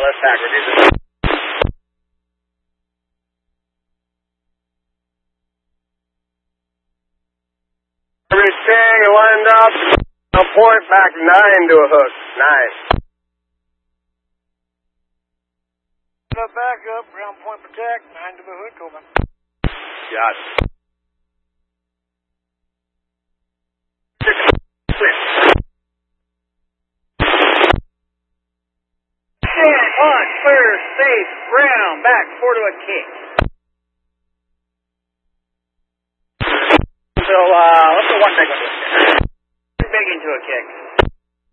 left backward. Every 10, you lined up. A point back 9 to a hook. Nice. Back up, ground point protect, 9 to the hook, over. Got it. On, clear, safe, ground, back, 4 to a kick. So, let's go one big one. Big into a kick.